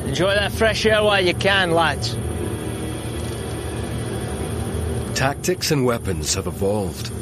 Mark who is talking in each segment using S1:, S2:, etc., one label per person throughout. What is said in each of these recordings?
S1: Enjoy that fresh air while you can, lads.
S2: Tactics and weapons have evolved.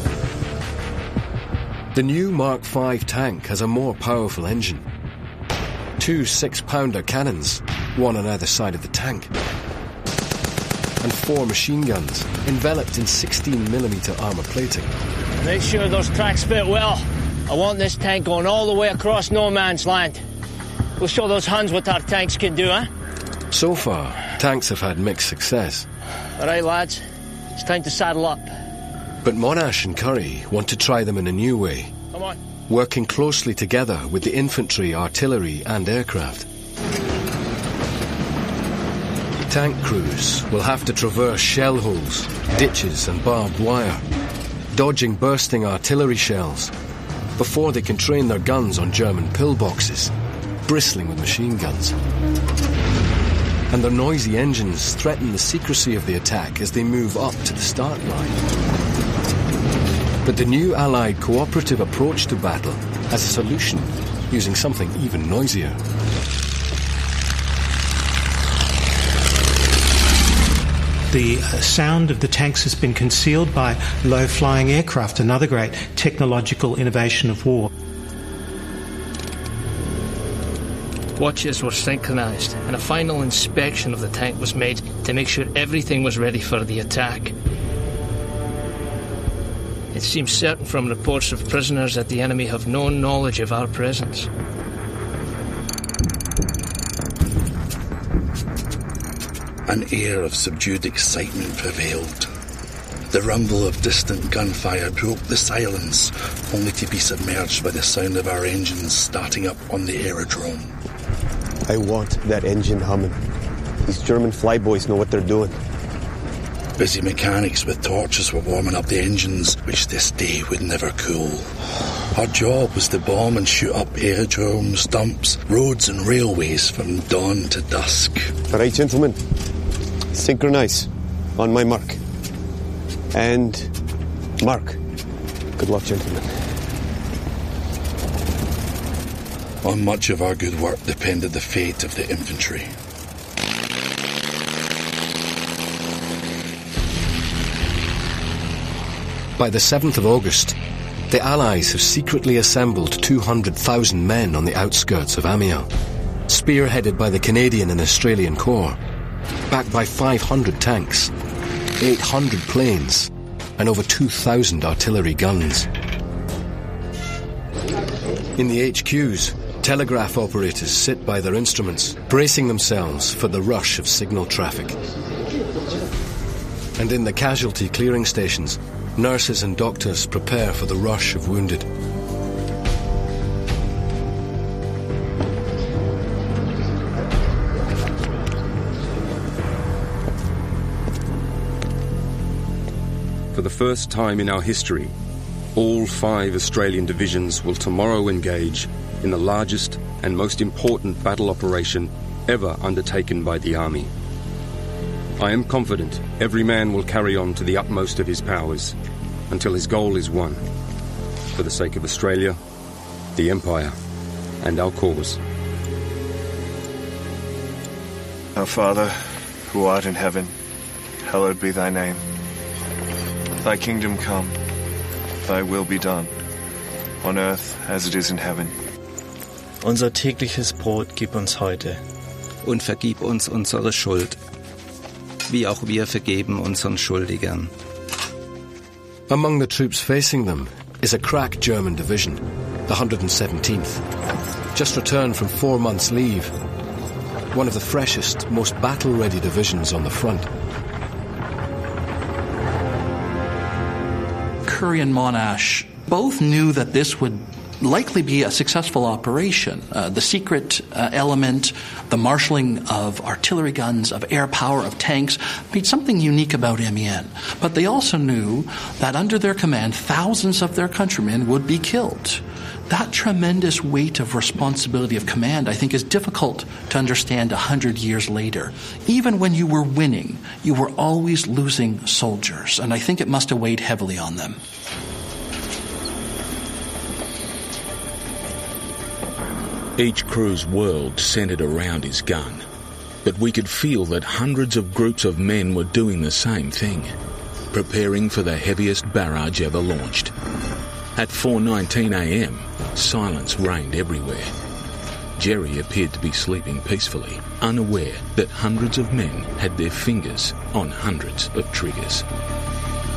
S2: The new Mark V tank has a more powerful engine. 2 6-pounder cannons, one on either side of the tank. And 4 machine guns, enveloped in 16mm armour plating.
S1: Make sure those tracks fit well. I want this tank going all the way across no man's land. We'll show those Huns what our tanks can do, eh?
S2: So far, tanks have had mixed success.
S1: All right, lads. It's time to saddle up.
S2: But Monash and Curry want to try them in a new way.
S1: Come on.
S2: Working closely together with the infantry, artillery and aircraft. Tank crews will have to traverse shell holes, ditches and barbed wire, dodging bursting artillery shells, before they can train their guns on German pillboxes, bristling with machine guns. And their noisy engines threaten the secrecy of the attack as they move up to the start line. But the new Allied cooperative approach to battle has a solution, using something even noisier.
S3: The sound of the tanks has been concealed by low-flying aircraft, another great technological innovation of war.
S1: Watches were synchronised, and a final inspection of the tank was made to make sure everything was ready for the attack. It seems certain from reports of prisoners that the enemy have no knowledge of our presence.
S4: An air of subdued excitement prevailed. The rumble of distant gunfire broke the silence, only to be submerged by the sound of our engines starting up on the aerodrome.
S5: I want that engine humming. These German flyboys know what they're doing.
S4: Busy mechanics with torches were warming up the engines, which this day would never cool. Our job was to bomb and shoot up aerodromes, dumps, roads and railways from dawn to dusk.
S5: All right, gentlemen. Synchronize. On my mark. And mark. Good luck, gentlemen.
S4: On much of our good work depended the fate of the infantry.
S2: By the 7th of August, the Allies have secretly assembled 200,000 men on the outskirts of Amiens, spearheaded by the Canadian and Australian Corps, backed by 500 tanks, 800 planes, and over 2,000 artillery guns. In the HQs, telegraph operators sit by their instruments, bracing themselves for the rush of signal traffic. And in the casualty clearing stations, nurses and doctors prepare for the rush of wounded.
S6: For the first time in our history, all 5 Australian divisions will tomorrow engage in the largest and most important battle operation ever undertaken by the Army. I am confident every man will carry on to the utmost of his powers until his goal is won, for the sake of Australia, the Empire, and our cause.
S7: Our Father, who art in heaven, hallowed be thy name. Thy kingdom come, thy will be done, on earth as it is in heaven.
S8: Unser tägliches Brot gib uns heute.
S9: Und vergib uns unsere Schuld, wie auch wir vergeben unseren Schuldigern.
S2: Among the troops facing them is a crack German division, the 117th, just returned from 4 months' leave. One of the freshest, most battle-ready divisions on the front.
S10: Curry and Monash both knew that this would likely be a successful operation. The secret element, the marshalling of artillery guns, of air power, of tanks, made something unique about Amiens. But they also knew that under their command, thousands of their countrymen would be killed. That tremendous weight of responsibility of command, I think, is difficult to understand 100 years later. Even when you were winning, you were always losing soldiers, and I think it must have weighed heavily on them.
S11: Each crew's world centred around his gun, but we could feel that hundreds of groups of men were doing the same thing, preparing for the heaviest barrage ever launched. At 4:19 a.m, silence reigned everywhere. Jerry appeared to be sleeping peacefully, unaware that hundreds of men had their fingers on hundreds of triggers.